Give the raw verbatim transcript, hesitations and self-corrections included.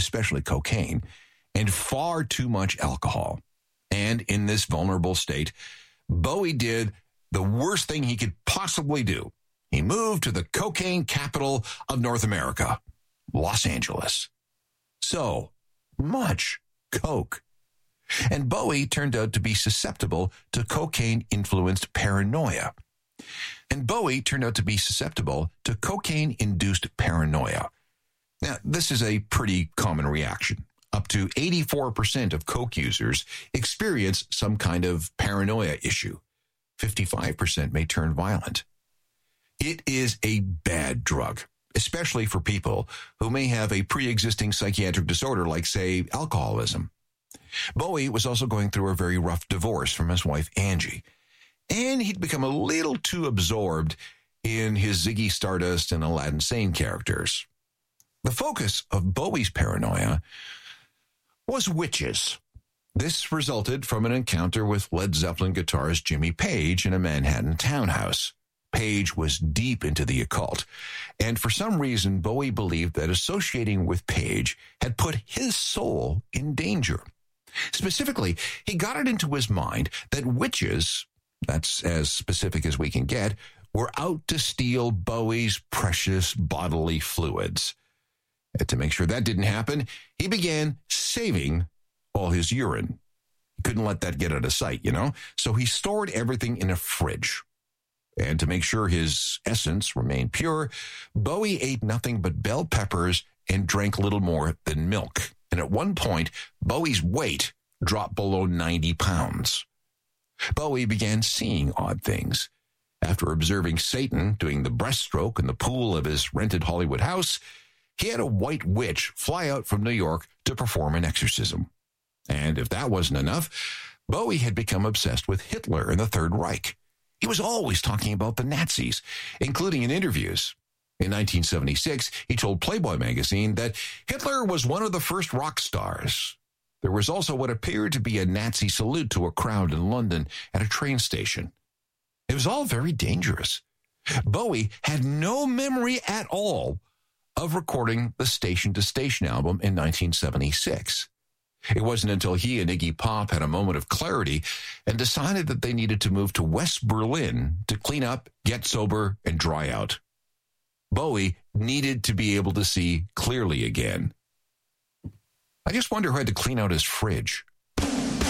especially cocaine, and far too much alcohol. And in this vulnerable state, Bowie did the worst thing he could possibly do. He moved to the cocaine capital of North America, Los Angeles. So much coke. And Bowie turned out to be susceptible to cocaine-influenced paranoia. And Bowie turned out to be susceptible to cocaine-induced paranoia. Now, this is a pretty common reaction. Up to eighty-four percent of coke users experience some kind of paranoia issue. fifty-five percent may turn violent. It is a bad drug, especially for people who may have a pre-existing psychiatric disorder like, say, alcoholism. Bowie was also going through a very rough divorce from his wife, Angie, and he'd become a little too absorbed in his Ziggy Stardust and Aladdin Sane characters. The focus of Bowie's paranoia was witches. This resulted from an encounter with Led Zeppelin guitarist Jimmy Page in a Manhattan townhouse. Page was deep into the occult, and for some reason, Bowie believed that associating with Page had put his soul in danger. Specifically, he got it into his mind that witches, that's as specific as we can get, were out to steal Bowie's precious bodily fluids. And to make sure that didn't happen, he began saving all his urine. He couldn't let that get out of sight, you know, so he stored everything in a fridge. And to make sure his essence remained pure, Bowie ate nothing but bell peppers and drank little more than milk. And at one point, Bowie's weight dropped below ninety pounds. Bowie began seeing odd things. After observing Satan doing the breaststroke in the pool of his rented Hollywood house, he had a white witch fly out from New York to perform an exorcism. And if that wasn't enough, Bowie had become obsessed with Hitler and the Third Reich. He was always talking about the Nazis, including in interviews. In nineteen seventy-six, he told Playboy magazine that Hitler was one of the first rock stars. There was also what appeared to be a Nazi salute to a crowd in London at a train station. It was all very dangerous. Bowie had no memory at all of recording the Station to Station album in nineteen seventy-six. It wasn't until he and Iggy Pop had a moment of clarity and decided that they needed to move to West Berlin to clean up, get sober, and dry out. Bowie needed to be able to see clearly again. I just wonder who had to clean out his fridge.